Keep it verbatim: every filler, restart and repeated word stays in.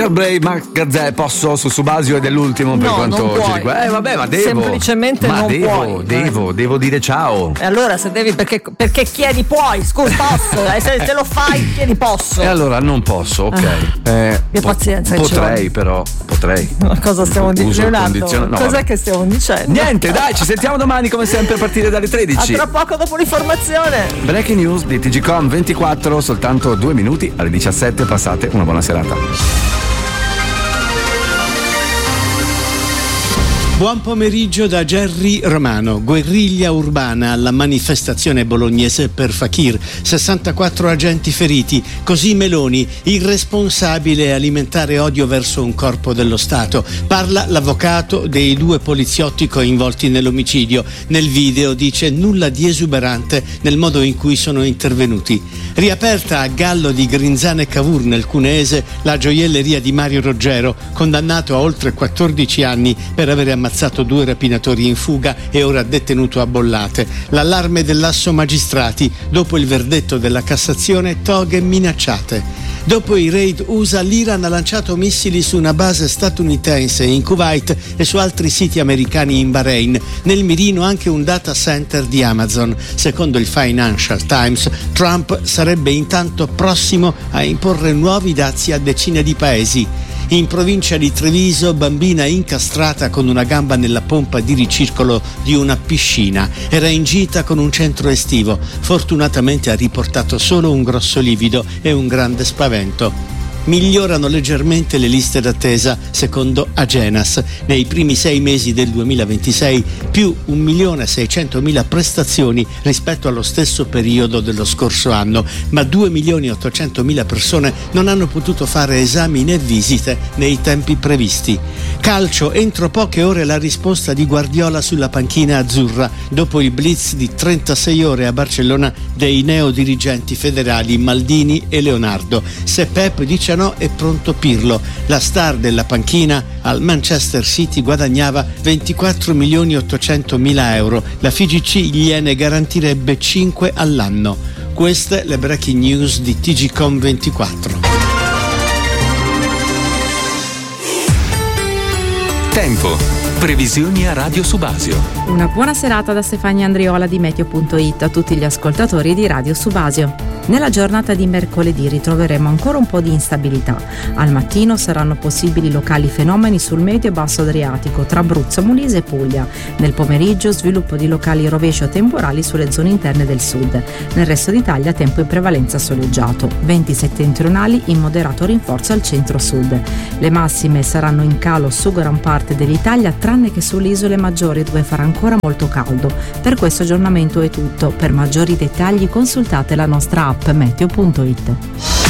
Ma Gazzè, posso su Subasio ed è l'ultimo per no, quanto ci riguarda. Eh vabbè, ma devo. Semplicemente ma non devo, puoi. devo, eh. devo dire ciao. E allora se devi perché, perché chiedi puoi, scusa, posso. E se, se lo fai chiedi posso. E allora non posso, ok. Ah, eh, che pazienza po- che Potrei però, potrei. Ma cosa stiamo dicendo? No, Cos'è vabbè. che stiamo dicendo? Niente, dai, ci sentiamo domani come sempre a partire dalle tredici. A tra poco dopo l'informazione. Breaking news di T G Com ventiquattro, soltanto due minuti alle diciassette, passate una buona serata. Buon pomeriggio da Gerry Romano. Guerriglia urbana alla manifestazione bolognese per Fakir. sessantaquattro agenti feriti. Così Meloni, irresponsabile alimentare odio verso un corpo dello Stato. Parla l'avvocato dei due poliziotti coinvolti nell'omicidio. Nel video dice nulla di esuberante nel modo in cui sono intervenuti. Riaperta a Gallo di Grinzane Cavour nel Cuneese la gioielleria di Mario Roggero, condannato a oltre quattordici anni per aver ammazzato due rapinatori in fuga e ora detenuto a Bollate. L'allarme dell'asso magistrati dopo il verdetto della Cassazione, toghe minacciate. Dopo i raid U S A, l'Iran ha lanciato missili su una base statunitense in Kuwait e su altri siti americani in Bahrain. Nel mirino anche un data center di Amazon. Secondo il Financial Times, Trump sarebbe intanto prossimo a imporre nuovi dazi a decine di paesi. In provincia di Treviso, bambina incastrata con una gamba nella pompa di ricircolo di una piscina. Era in gita con un centro estivo. Fortunatamente ha riportato solo un grosso livido e un grande spavento. Migliorano leggermente le liste d'attesa, secondo Agenas. Nei primi sei mesi del duemilaventisei più un milione seicentomila prestazioni rispetto allo stesso periodo dello scorso anno, ma due milioni ottocentomila persone non hanno potuto fare esami né visite nei tempi previsti. Calcio, entro poche ore la risposta di Guardiola sulla panchina azzurra, dopo il blitz di trentasei ore a Barcellona dei neodirigenti federali Maldini e Leonardo. Se Pep dice no, è pronto Pirlo. La star della panchina al Manchester City guadagnava ventiquattro milioni ottocentomila euro. La F I G C gliene garantirebbe cinque all'anno. Queste le breaking news di T G Com ventiquattro. Tempo. Previsioni a Radio Subasio. Una buona serata da Stefania Andriola di Meteo punto it a tutti gli ascoltatori di Radio Subasio. Nella giornata di mercoledì ritroveremo ancora un po' di instabilità. Al mattino saranno possibili locali fenomeni sul medio e basso Adriatico tra Abruzzo, Molise e Puglia. Nel pomeriggio sviluppo di locali rovescio temporali sulle zone interne del sud. Nel resto d'Italia tempo in prevalenza soleggiato. Venti settentrionali in moderato rinforzo al centro-sud. Le massime saranno in calo su gran parte dell'Italia tranne che sulle isole maggiori dove farà ancora molto caldo. Per questo aggiornamento è tutto. Per maggiori dettagli consultate la nostra app Meteo punto it.